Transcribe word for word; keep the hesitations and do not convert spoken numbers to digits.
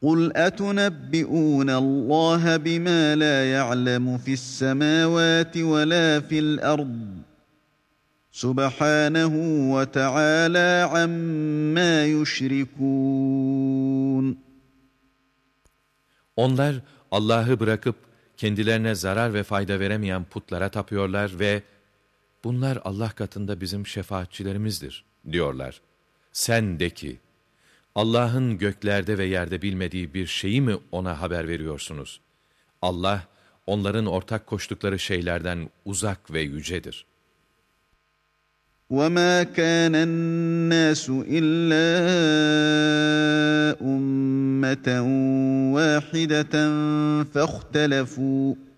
قُلْ أَتُنَبِّئُونَ اللّٰهَ بِمَا لَا يَعْلَمُ فِي السَّمَاوَاتِ وَلَا فِي الْأَرْضِ سُبْحَانَهُ وَتَعَالَى عَمَّا يُشْرِكُونَ. Onlar Allah'ı bırakıp kendilerine zarar ve fayda veremeyen putlara tapıyorlar ve bunlar Allah katında bizim şefaatçilerimizdir diyorlar. Sen de ki, Allah'ın göklerde ve yerde bilmediği bir şeyi mi ona haber veriyorsunuz? Allah, onların ortak koştukları şeylerden uzak ve yücedir. وَمَا كَانَ النَّاسُ إِلَّا أُمَّةً وَاحِدَةً فَاخْتَلَفُوا